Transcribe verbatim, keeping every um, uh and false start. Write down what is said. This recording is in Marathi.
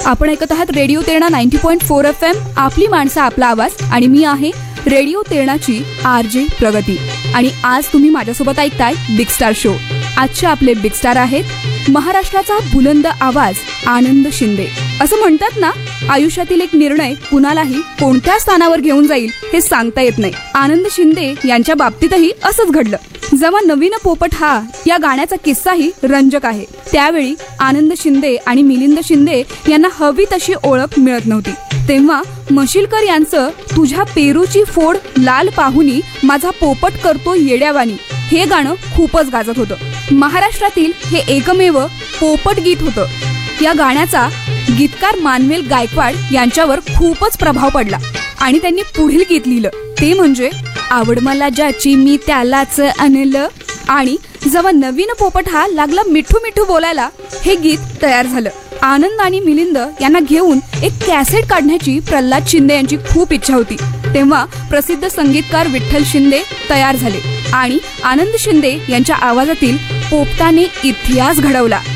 आपण ऐकत आहात radio Terna ninety point four F M, आपली माणसं आपला आवाज. आणि मी आहे रेडिओ तेरणाची आर जे प्रगती. आणि आज तुम्ही माझ्यासोबत ऐकताय बिग स्टार शो. आजचे आपले बिग स्टार आहेत महाराष्ट्राचा बुलंद आवाज आनंद शिंदे. असं म्हणतात ना, आयुष्यातील एक निर्णय कुणालाही कोणत्या स्थानावर घेऊन जाईल हे सांगता येत नाही. आनंद शिंदे यांच्या बाबतीतही असंच घडलं. जेव्हा नवीन पोपट हा या गाण्याचा किस्साही रंजक आहे, त्यावेळी आनंद शिंदे आणि मिलिंद शिंदे यांना हवी तशी ओळख मिळत नव्हती. तेव्हा मशिलकर यांचं तुझ्या पेरूची फोड लाल पाहुनी माझा पोपट करतो येड्यावानी हे गाणं खूपच गाजत होतं. महाराष्ट्रातील हे एकमेव पोपट गीत होतं. या गाण्याचा गीतकार मानवेल गायकवाड यांच्यावर खूपच प्रभाव पडला आणि त्यांनी पुढील गीत लिहिलं, ते म्हणजे आवड मला ज्याची मी त्यालाच आणलं. आणि जेव्हा नवीन पोपट हा लागला मिठू मिठू बोलायला, हे गीत तयार झालं. आनंद आणि मिलिंद यांना घेऊन एक कॅसेट काढण्याची प्रल्हाद शिंदे यांची खूप इच्छा होती. तेव्हा प्रसिद्ध संगीतकार विठ्ठल शिंदे तयार झाले आणि आनंद शिंदे यांच्या आवाजातील पोपटाने इतिहास घडवला.